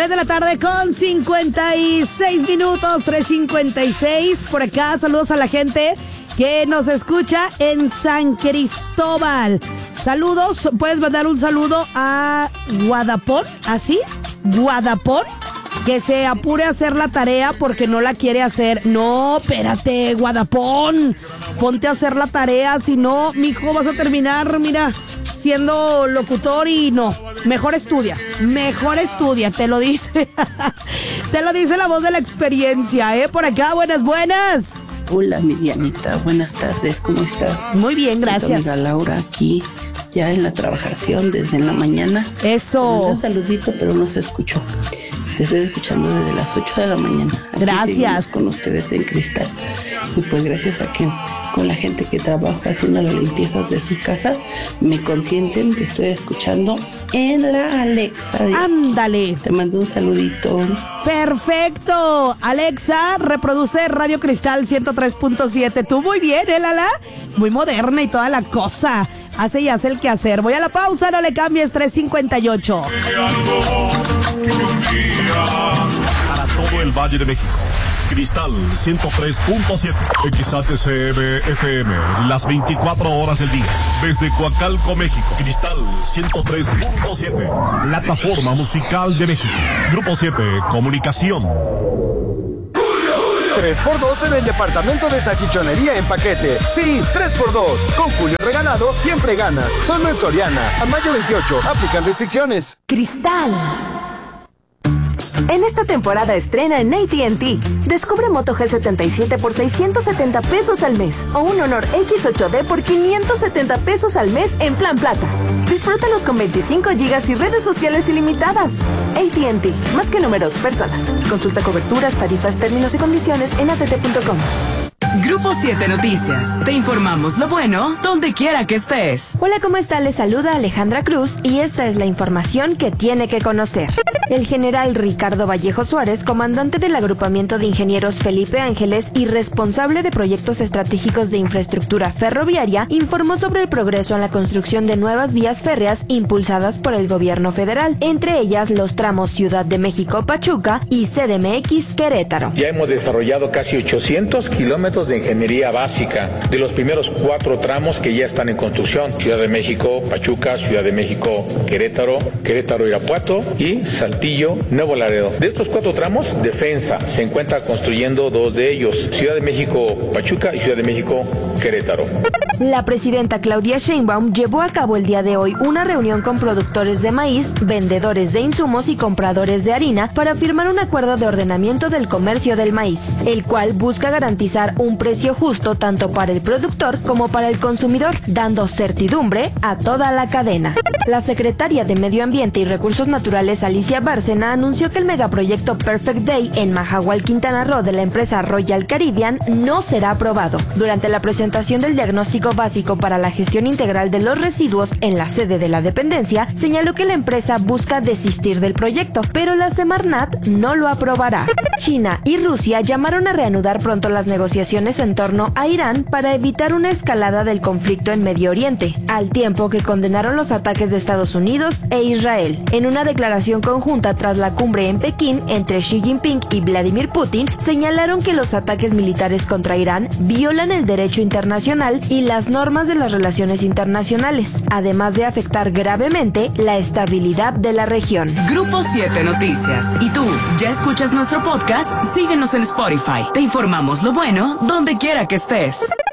3 de la tarde con 56 minutos, 3:56. Por acá, saludos a la gente que nos escucha en San Cristóbal. Saludos, puedes mandar un saludo a Guadapón, ¿así? Guadapón, que se apure a hacer la tarea porque no la quiere hacer. No, espérate, Guadapón, ponte a hacer la tarea, si no, mijo, vas a terminar, mira, siendo locutor y no. Mejor estudia, te lo dice. Te lo dice la voz de la experiencia, ¿eh? Por acá, buenas. Hola, mi Dianita, buenas tardes, ¿cómo estás? Muy bien, gracias. Mi amiga Laura aquí, ya en la trabajación desde la mañana. Eso. Un saludito, pero no se escuchó. Te estoy escuchando desde las 8 de la mañana. Aquí gracias. Con ustedes en Cristal. Y pues gracias a que con la gente que trabaja haciendo las limpiezas de sus casas, me consienten, te estoy escuchando en la Alexa. Ándale. Te mando un saludito. Perfecto. Alexa, reproduce Radio Cristal 103.7. Tú muy bien, Lala. Muy moderna y toda la cosa. Hace y hace el quehacer. Voy a la pausa, no le cambies, 3:58. Para todo el Valle de México. Cristal 103.7 XHCM FM, las 24 horas del día. Desde Coacalco, México. Cristal 103.7, plataforma musical de México. Grupo 7, comunicación. 3x2 en el departamento de salchichonería en paquete. Sí, 3x2. Con Julio regalado, siempre ganas. Solo en Soriana. A mayo 28. Aplican restricciones. Cristal. En esta temporada estrena en AT&T. Descubre Moto G77 por 670 pesos al mes o un Honor X8D por 570 pesos al mes en Plan Plata. Disfrútalos con 25 gigas y redes sociales ilimitadas. AT&T, más que números, personas. Consulta coberturas, tarifas, términos y condiciones en att.com. Grupo 7 Noticias. Te informamos lo bueno donde quiera que estés. Hola, ¿cómo está? Les saluda Alejandra Cruz y esta es la información que tiene que conocer. El general Ricardo Vallejo Suárez, comandante del agrupamiento de ingenieros Felipe Ángeles y responsable de proyectos estratégicos de infraestructura ferroviaria, informó sobre el progreso en la construcción de nuevas vías férreas impulsadas por el gobierno federal, entre ellas los tramos Ciudad de México-Pachuca y CDMX Querétaro. Ya hemos desarrollado casi 800 kilómetros de ingeniería básica de los primeros 4 tramos que ya están en construcción: Ciudad de México, Pachuca, Ciudad de México, Querétaro, Irapuato y Saltillo, Nuevo Laredo. De estos 4 tramos, Defensa se encuentra construyendo 2 de ellos: Ciudad de México, Pachuca y Ciudad de México, Querétaro. La presidenta Claudia Sheinbaum llevó a cabo el día de hoy una reunión con productores de maíz, vendedores de insumos y compradores de harina para firmar un acuerdo de ordenamiento del comercio del maíz, el cual busca garantizar un precio justo tanto para el productor como para el consumidor, dando certidumbre a toda la cadena. La secretaria de Medio Ambiente y Recursos Naturales, Alicia Bárcena, anunció que el megaproyecto Perfect Day en Mahahual, Quintana Roo, de la empresa Royal Caribbean no será aprobado. Durante la presentación del diagnóstico básico para la gestión integral de los residuos en la sede de la dependencia, señaló que la empresa busca desistir del proyecto, pero la Semarnat no lo aprobará. China y Rusia llamaron a reanudar pronto las negociaciones en torno a Irán para evitar una escalada del conflicto en Medio Oriente, al tiempo que condenaron los ataques de Estados Unidos e Israel. En una declaración conjunta tras la cumbre en Pekín entre Xi Jinping y Vladimir Putin, señalaron que los ataques militares contra Irán violan el derecho internacional y las normas de las relaciones internacionales, además de afectar gravemente la estabilidad de la región. Grupo 7 Noticias. ¿Y tú, ya escuchas nuestro podcast? Síguenos en Spotify. Te informamos lo bueno donde quiera que estés.